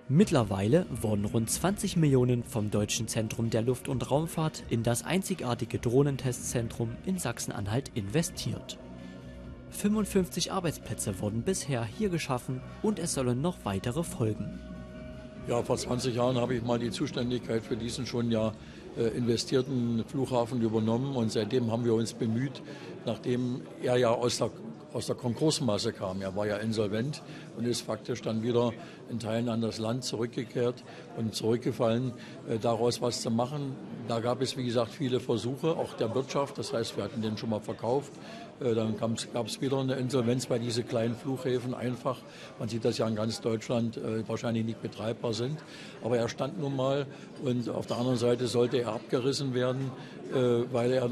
Mittlerweile wurden rund 20 Millionen vom Deutschen Zentrum der Luft- und Raumfahrt in das einzigartige Drohnentestzentrum in Sachsen-Anhalt investiert. 55 Arbeitsplätze wurden bisher hier geschaffen und es sollen noch weitere folgen. Ja, vor 20 Jahren habe ich mal die Zuständigkeit für diesen schon investierten Flughafen übernommen und seitdem haben wir uns bemüht, nachdem er ja aus der Konkursmasse kam. Er war ja insolvent und ist faktisch dann wieder in Teilen an das Land zurückgekehrt und zurückgefallen, daraus was zu machen. Da gab es, wie gesagt, viele Versuche, auch der Wirtschaft. Das heißt, wir hatten den schon mal verkauft. Dann gab es wieder eine Insolvenz, weil diese kleinen Flughäfen einfach, man sieht das ja in ganz Deutschland, wahrscheinlich nicht betreibbar sind. Aber er stand nun mal und auf der anderen Seite sollte er abgerissen werden, weil er